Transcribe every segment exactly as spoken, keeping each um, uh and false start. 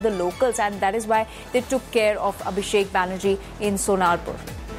the locals, and that is why they took care of Abhishek Banerjee in Sonarpur.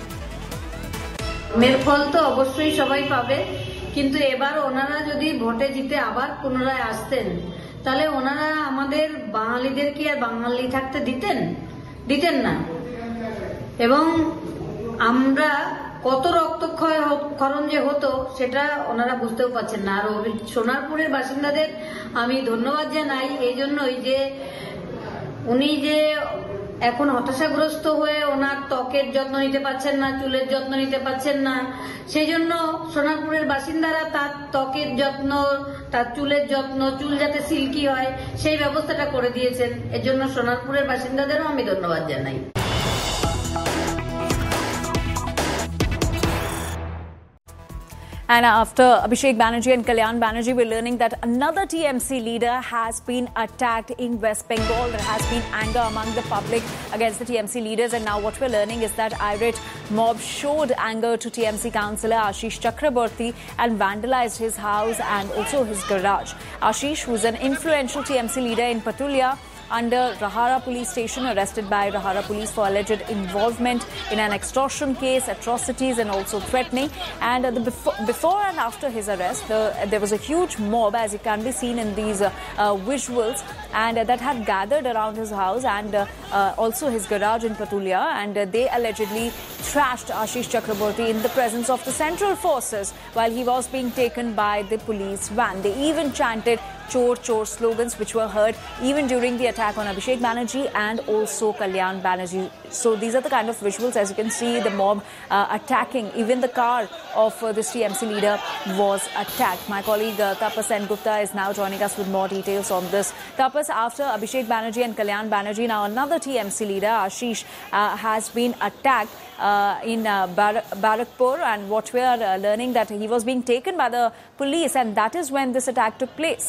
মের ফল তো অবশ্যই সবাই পাবে, কিন্তু এবার ওনারা যদি ভোটে জিতে আবার পুনরায় আসতেন তাহলে ওনারা আমাদের বাঙালিদের কি আর বাঙালি থাকতে দিতেন দিতেন না। এবং আমরা কত রক্তক্ষয় খরণ যে হতো সেটা ওনারা বুঝতেও পারছেন না। আর সোনারপুরের বাসিন্দাদের আমি ধন্যবাদ জানাই এই জন্যই যে উনি যে এখন হতাশাগ্রস্ত হয়ে ওনার ত্বকের যত্ন নিতে পারছেন না, চুলের যত্ন নিতে পারছেন না, সেই জন্য সোনারপুরের বাসিন্দারা তার ত্বকের যত্ন, তার চুলের যত্ন, চুল যাতে সিল্কি হয় সেই ব্যবস্থাটা করে দিয়েছেন। এর জন্য সোনারপুরের বাসিন্দাদেরও আমি ধন্যবাদ জানাই। And after Abhishek Banerjee and Kalyan Banerjee, we're learning that another T M C leader has been attacked in West Bengal. There has been anger among the public against the T M C leaders, and now what we're learning is that irate mob showed anger to T M C councillor Ashish Chakraborty and vandalized his house and also his garage. Ashish, who's an influential T M C leader in Patulia, under Rahara police station, arrested by Rahara police for alleged involvement in an extortion case, atrocities and also threatening. And uh, the before, before and after his arrest, the, there was a huge mob, as it can be seen in these uh, uh, visuals, and uh, that had gathered around his house and uh, uh, also his garage in Patulia, and uh, they allegedly thrashed Ashish Chakraborty in the presence of the central forces while he was being taken by the police van. They even chanted Chor Chor slogans, which were heard even during the attack on Abhishek Banerjee and also Kalyan Banerjee. So these are the kind of visuals. As you can see, the mob uh, attacking. Even the car of uh, this T M C leader was attacked. My colleague uh, Tapas Sengupta is now joining us with more details on this. Tapas, after Abhishek Banerjee and Kalyan Banerjee, now another T M C leader, Ashish, uh, has been attacked uh, in uh, Bar- Barakpur, and what we are uh, learning that he was being taken by the police, and that is when this attack took place.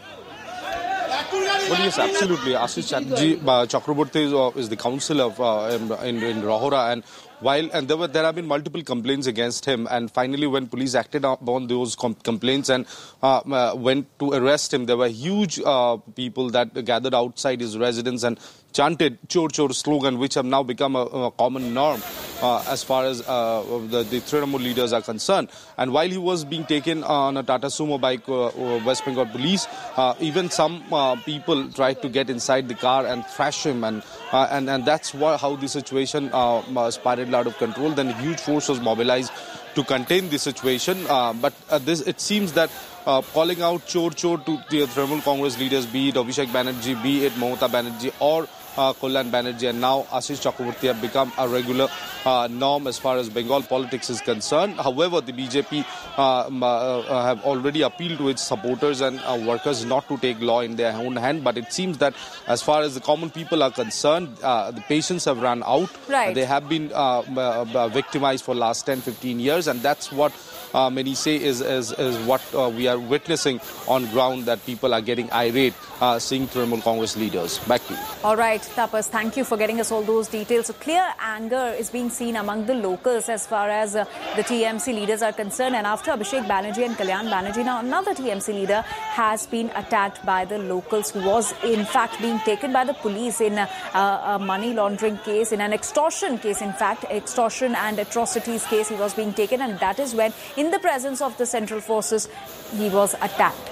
Well, yes, absolutely. Ashish Chakraborty is, uh, is the councillor of, uh, in, in Rahora, and while and there were there have been multiple complaints against him, and finally when police acted upon those com- complaints and uh, uh, went to arrest him, there were huge uh, people that gathered outside his residence and chanted Chor Chor slogan, which have now become a, a common norm uh, as far as uh, the, the Trinamool leaders are concerned. And while he was being taken on a Tata Sumo by uh, West Bengal police, uh, even some uh, people tried to get inside the car and thrash him, and uh, and, and that's what, how the situation uh, spiraled out of control. Then a huge force was mobilized to contain the situation. Uh, but uh, this it seems that uh, calling out Chor Chor to the Trinamool Congress leaders, be it Abhishek Banerjee, be it Mamata Banerjee or Uh, Kalyan Banerjee and now Ashish Chakraborty have become a regular uh, norm as far as Bengal politics is concerned. However, the B J P uh, uh, have already appealed to its supporters and uh, workers not to take law in their own hand. But it seems that as far as the common people are concerned, uh, the patience have run out. Right. They have been uh, uh, victimized for last ten, fifteen years, and that's what uh, many say is, is, is what uh, we are witnessing on ground, that people are getting irate uh, seeing Trinamool Congress leaders. Back to you. All right, Tapas, thank you for getting us all those details. So clear anger is being seen among the locals as far as uh, the T M C leaders are concerned. And after Abhishek Banerjee and Kalyan Banerjee, now another T M C leader has been attacked by the locals, who was in fact being taken by the police in a, a money laundering case, in an extortion case, in fact, extortion and atrocities case. He was being taken, and that is when, in the presence of the central forces, he was attacked.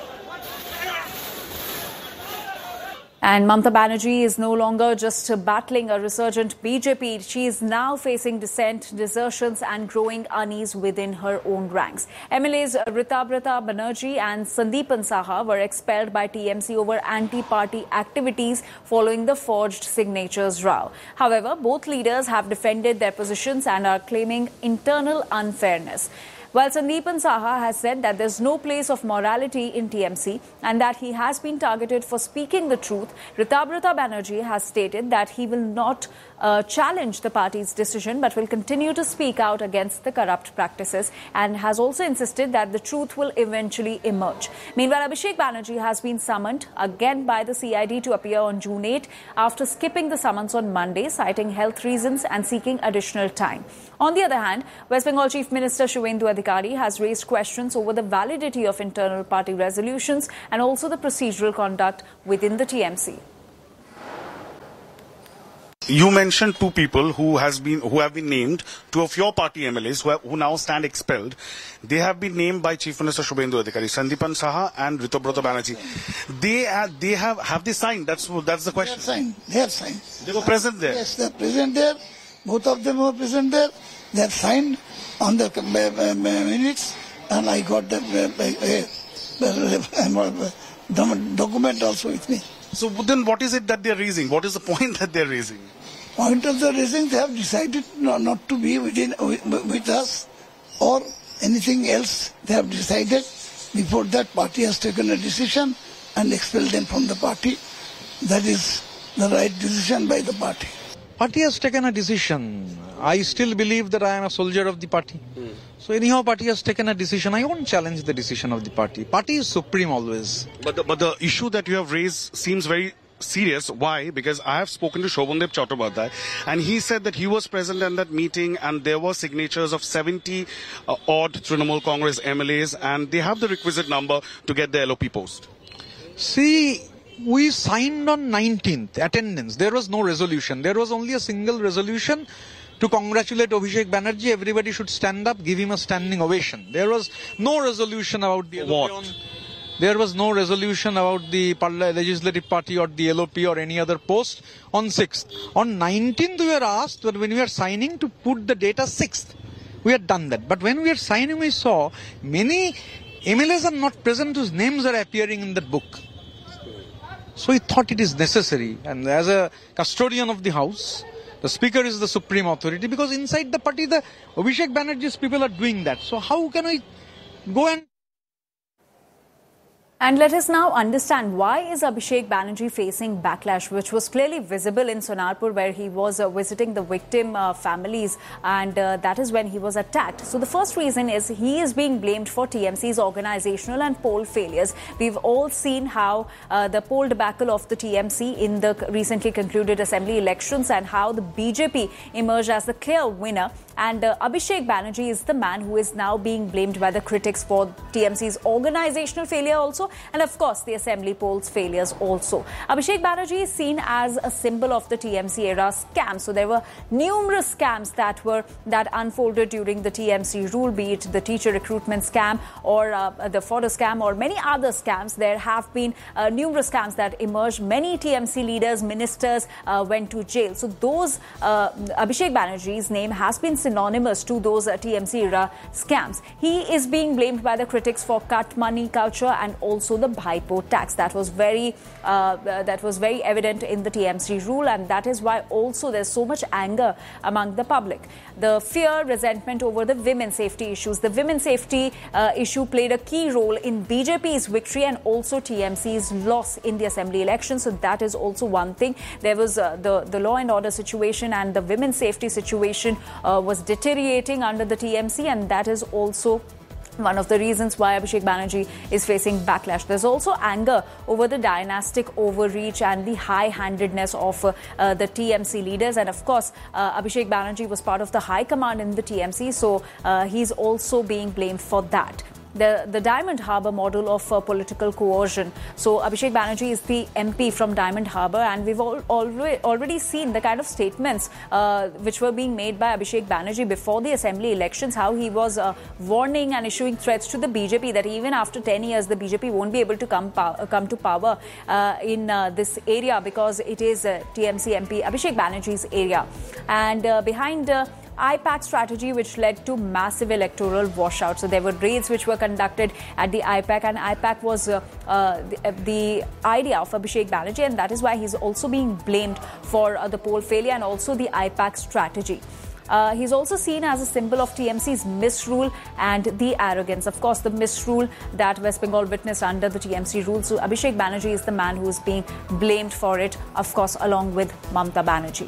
And Mamata Banerjee is no longer just battling a resurgent B J P. She is now facing dissent, desertions and growing unease within her own ranks. M L As Ritabrata Banerjee and Sandeepan Saha were expelled by T M C over anti-party activities following the forged signatures row. However, both leaders have defended their positions and are claiming internal unfairness. While Sandeepan Saha has said that there's no place of morality in T M C and that he has been targeted for speaking the truth, Ritabrata Banerjee has stated that he will not uh, challenge the party's decision but will continue to speak out against the corrupt practices, and has also insisted that the truth will eventually emerge. Meanwhile, Abhishek Banerjee has been summoned again by the C I D to appear on June eighth after skipping the summons on Monday, citing health reasons and seeking additional time. On the other hand, West Bengal Chief Minister Shuvendu Adhikari has raised questions over the validity of internal party resolutions and also the procedural conduct within the T M C. You mentioned two people who has been who have been named, two of your party M L As who, have, who now stand expelled. They have been named by Chief Minister Shubhendu Adhikari, Sandipan Saha and Ritubrata Banerjee. They are, they have have they signed? That's that's the question. They have signed. They have signed. They were present there. Yes, they are present there. Both of them were present there. They have signed on the uh, minutes, and I got the uh, uh, uh, document also with me. So then what is it that they are raising? What is the point that they are raising? Point of the raising, they have decided not, not to be within with, with us or anything else. They have decided. Before that, party has taken a decision and expelled them from the party. That is the right decision by the party. Party has taken a decision. I still believe that I am a soldier of the party. Mm. So anyhow, party has taken a decision. I won't challenge the decision of the party. Party is supreme always. But the, but the issue that you have raised seems very serious. Why? Because I have spoken to Shobhandev Chattopadhyay, and he said that he was present in that meeting and there were signatures of seventy uh, odd Trinamool Congress M L As, and they have the requisite number to get the L O P post. See, we signed on nineteenth, attendance. There was no resolution. There was only a single resolution to congratulate Abhishek Banerjee. Everybody should stand up, give him a standing ovation. There was no resolution about the L O P. What? There was no resolution about the Legislative Party or the L O P or any other post on sixth. On nineteenth, we were asked, when we were signing, to put the date as sixth. We had done that. But when we were signing, we saw many M L As are not present whose names are appearing in that book. So we thought it is necessary, and as a custodian of the house, the speaker is the supreme authority, because inside the party the Abhishek Banerjee's people are doing that. So how can we go and... And let us now understand, why is Abhishek Banerjee facing backlash, which was clearly visible in Sonarpur, where he was uh, visiting the victim uh, families, and uh, that is when he was attacked. So the first reason is he is being blamed for T M C's organizational and poll failures. We've all seen how uh, the poll debacle of the T M C in the recently concluded assembly elections, and how the B J P emerged as the clear winner. And uh, Abhishek Banerjee is the man who is now being blamed by the critics for T M C's organizational failure also, and of course the assembly polls failures also. Abhishek Banerjee is seen as a symbol of the T M C era scam. So there were numerous scams that were that unfolded during the T M C rule, be it the teacher recruitment scam or uh, the fodder scam or many other scams. There have been uh, numerous scams that emerged. Many T M C leaders, ministers uh, went to jail. So those uh, Abhishek Banerjee's name has been synonymous to those uh, T M C era scams. He is being blamed by the critics for cut money culture and also the Bhaipo tax. That was very uh, that was very evident in the T M C rule, and that is why also there's so much anger among the public. The fear, resentment over the women's safety issues. The women's safety uh, issue played a key role in B J P's victory and also T M C's loss in the assembly election. So that is also one thing. There was uh, the, the law and order situation, and the women's safety situation uh, was deteriorating under the T M C, and that is also one of the reasons why Abhishek Banerjee is facing backlash. There's also anger over the dynastic overreach and the high-handedness of uh, uh, the T M C leaders. And of course, uh, Abhishek Banerjee was part of the high command in the T M C, so uh, he's also being blamed for that. The, the Diamond Harbour model of uh, political coercion. So Abhishek Banerjee is the M P from Diamond Harbour, and we've all, already, already seen the kind of statements uh, which were being made by Abhishek Banerjee before the assembly elections, how he was uh, warning and issuing threats to the B J P that even after ten years the B J P won't be able to come, pow- come to power uh, in uh, this area, because it is uh, T M C M P Abhishek Banerjee's area. And uh, behind uh, I PAC strategy, which led to massive electoral washout. So there were raids which were conducted at the I PAC, and I PAC was uh, uh, the, uh, the idea of Abhishek Banerjee, and that is why he's also being blamed for uh, the poll failure and also the I PAC strategy. Uh, he's also seen as a symbol of T M C's misrule and the arrogance. Of course, the misrule that West Bengal witnessed under the T M C rule. So Abhishek Banerjee is the man who is being blamed for it, of course, along with Mamata Banerjee.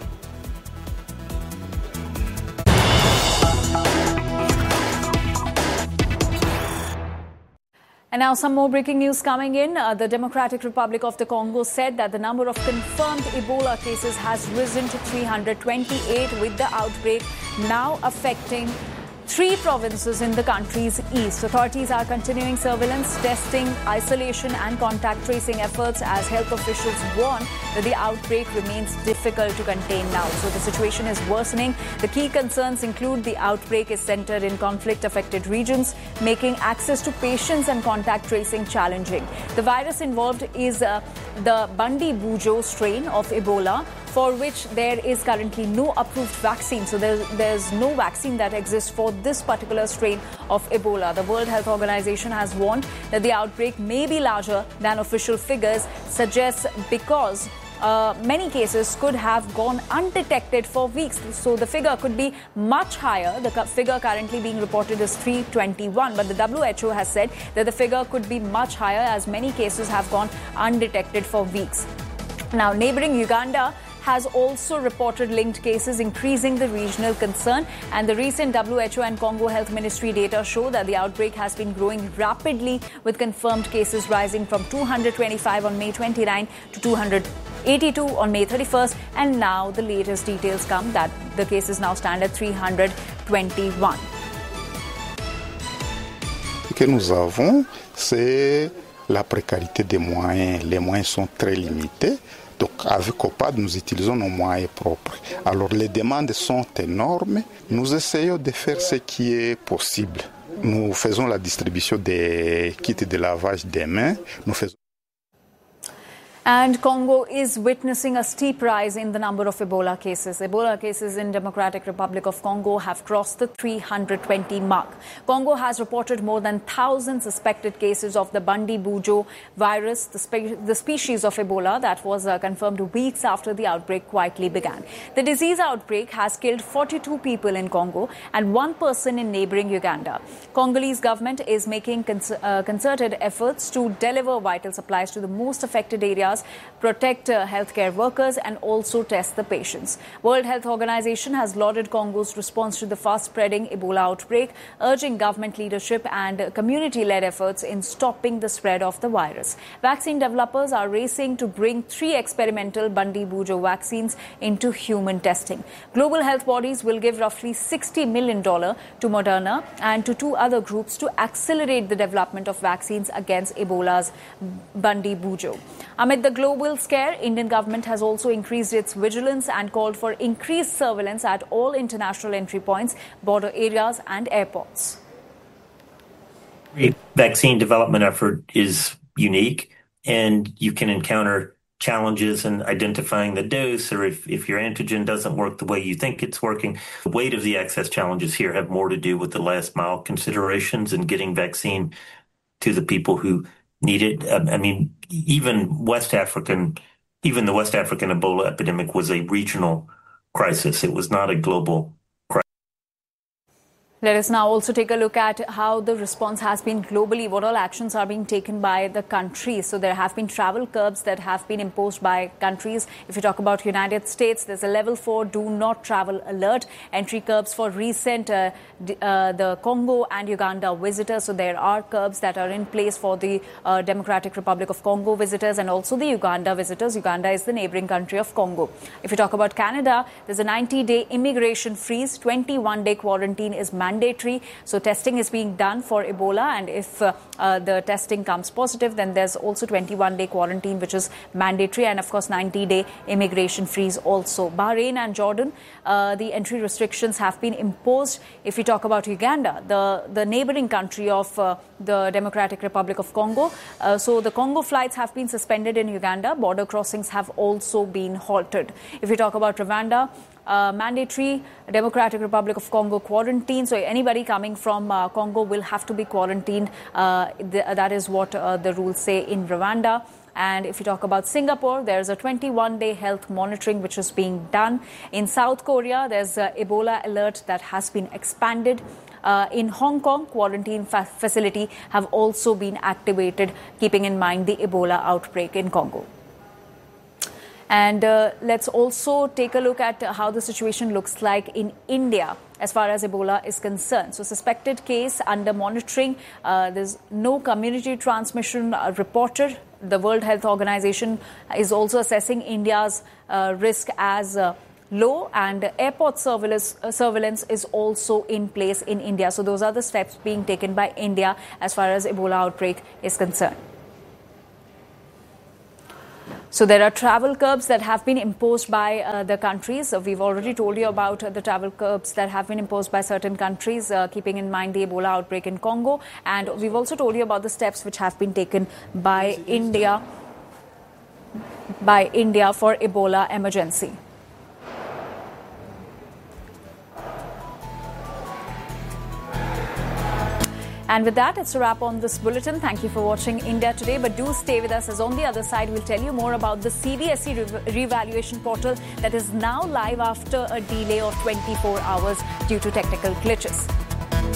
And now some more breaking news coming in. Uh, the Democratic Republic of the Congo said that the number of confirmed Ebola cases has risen to three hundred twenty-eight, with the outbreak now affecting three provinces in the country's east. Authorities are continuing surveillance, testing, isolation and contact tracing efforts as health officials warn that the outbreak remains difficult to contain now. So the situation is worsening. The key concerns include the outbreak is centered in conflict-affected regions, making access to patients and contact tracing challenging. The virus involved is uh, the Bundibugyo strain of Ebola, for which there is currently no approved vaccine. So there's, there's no vaccine that exists for this particular strain of Ebola. The World Health Organization has warned that the outbreak may be larger than official figures suggest because Uh, many cases could have gone undetected for weeks. So the figure could be much higher. The figure currently being reported is three twenty-one, but the W H O has said that the figure could be much higher as many cases have gone undetected for weeks. Now, neighboring Uganda has also reported linked cases, increasing the regional concern. And the recent W H O and Congo Health Ministry data show that the outbreak has been growing rapidly, with confirmed cases rising from two hundred twenty-five on May twenty-ninth to two hundred eighty-two on May thirty-first. And now the latest details come that the cases now stand at three hundred twenty-one. Ce que nous avons, c'est la précarité des moyens. Les moyens sont très limités. Donc, avec O P A D, nous utilisons nos moyens propres. Alors, les demandes sont énormes. Nous essayons de faire ce qui est possible. Nous faisons la distribution des kits de lavage des mains. Nous faisons And Congo is witnessing a steep rise in the number of Ebola cases. Ebola cases in Democratic Republic of Congo have crossed the three hundred twenty mark. Congo has reported more than one thousand suspected cases of the Bundibugyo virus, the, spe- the species of Ebola that was uh, confirmed weeks after the outbreak quietly began. The disease outbreak has killed forty-two people in Congo and one person in neighboring Uganda. Congolese government is making con- uh, concerted efforts to deliver vital supplies to the most affected areas, protect uh, healthcare workers and also test the patients. World Health Organization has lauded Congo's response to the fast-spreading Ebola outbreak, urging government leadership and uh, community-led efforts in stopping the spread of the virus. Vaccine developers are racing to bring three experimental Bundibugyo vaccines into human testing. Global health bodies will give roughly sixty million dollars to Moderna and to two other groups to accelerate the development of vaccines against Ebola's Bundibugyo. Amid the global scare, Indian government has also increased its vigilance and called for increased surveillance at all international entry points, border areas and airports. The vaccine development effort is unique, and you can encounter challenges in identifying the dose, or if, if your antigen doesn't work the way you think it's working. The weight of the access challenges here have more to do with the last mile considerations and getting vaccine to the people who need it. I mean, even West African, even the West African Ebola epidemic was a regional crisis. It was not a global crisis. Let us now also take a look at how the response has been globally, what all actions are being taken by the countries. So there have been travel curbs that have been imposed by countries. If you talk about United States, there's a level four do not travel alert, entry curbs for recent uh, uh, the Congo and Uganda visitors. So there are curbs that are in place for the uh, Democratic Republic of Congo visitors and also the Uganda visitors. Uganda is the neighboring country of Congo. If you talk about Canada, there's a ninety-day immigration freeze, twenty-one day quarantine is mandatory. Mandatory. So testing is being done for Ebola, and if uh, uh, the testing comes positive, then there's also twenty-one day quarantine, which is mandatory, and of course ninety day immigration freeze also. Bahrain and Jordan, uh, the entry restrictions have been imposed. If we talk about Uganda, the, the neighboring country of uh, the Democratic Republic of Congo, uh, so the Congo flights have been suspended in Uganda. Border crossings have also been halted. If we talk about Rwanda, Uh, mandatory Democratic Republic of Congo quarantine. So anybody coming from uh, Congo will have to be quarantined. Uh, th- that is what uh, the rules say in Rwanda. And if you talk about Singapore, there's a twenty-one day health monitoring which is being done. In South Korea, there's an Ebola alert that has been expanded. Uh, in Hong Kong, quarantine fa- facility have also been activated, keeping in mind the Ebola outbreak in Congo. And uh, let's also take a look at how the situation looks like in India as far as Ebola is concerned. So suspected case under monitoring. Uh, there's no community transmission uh, reported. The World Health Organization is also assessing India's uh, risk as uh, low, and airport surveillance, uh, surveillance is also in place in India. So those are the steps being taken by India as far as Ebola outbreak is concerned. So there are travel curbs that have been imposed by uh, the countries. Uh, we've already told you about uh, the travel curbs that have been imposed by certain countries, uh, keeping in mind the Ebola outbreak in Congo. And we've also told you about the steps which have been taken by India, by India for Ebola emergency. And with that, it's a wrap on this bulletin. Thank you for watching India Today. But do stay with us, as on the other side, we'll tell you more about the C B S E re- revaluation portal that is now live after a delay of twenty-four hours due to technical glitches.